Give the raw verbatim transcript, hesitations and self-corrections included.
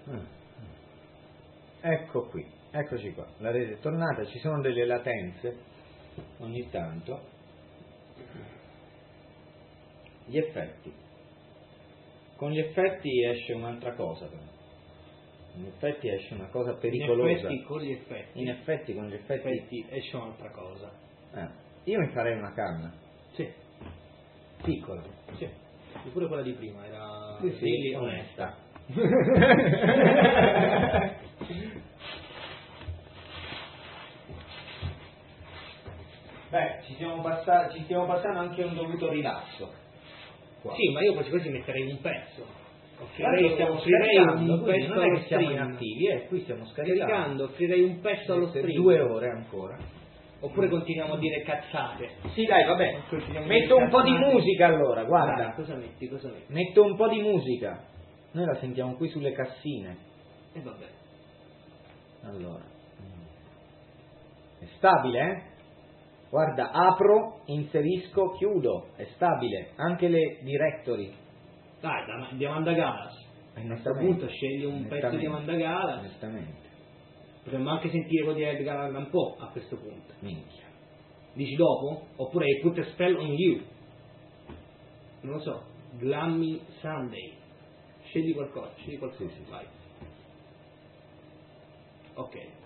Ecco qui, eccoci qua, la rete è tornata, ci sono delle latenze ogni tanto. Gli effetti. Con gli effetti esce un'altra cosa però. In effetti esce una cosa pericolosa. In effetti con gli effetti. In effetti con gli effetti, effetti esce un'altra cosa. Eh. Io mi farei una canna. Sì. Piccola. Sì. Pure quella di prima era sì, sì, sì, onesta. Beh, ci stiamo, passati, ci stiamo passando anche un dovuto rilasso. Qua. Sì, ma io quasi quasi metterei un pezzo. Offrirei, stiamo offrirei un pezzo non è che siamo inattivi, eh, qui stiamo scaricando. Scaricando, offrirei un pezzo allo per stream. due ore ancora. Oppure continuiamo a dire cazzate. Sì, dai, vabbè. Metto un po' di musica allora, guarda. Dai, cosa metti? Cosa metti? Metto un po' di musica. Noi la sentiamo qui sulle cassine. E vabbè. Allora. È stabile, eh? Guarda, apro, inserisco, chiudo. È stabile. Anche le directory. Dai, di Amanda Galas. A questo punto scegli un pezzo di Amanda Galas. Onestamente. Potremmo anche sentire quello di Edgar Allan Poe a questo punto. Minchia. Dici dopo? Oppure I Put a Spell on You. Non lo so. Glammy Sunday. Scegli qualcosa, scegli qualcosa. Sì, sì, sì. Vai. Ok.